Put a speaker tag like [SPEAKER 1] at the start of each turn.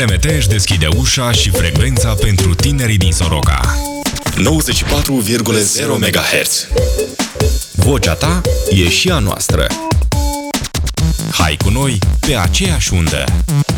[SPEAKER 1] TMT își deschide ușa și frecvența pentru tinerii din Soroca. 94,0 MHz. Vocea ta e și a noastră. Hai cu noi pe aceeași undă.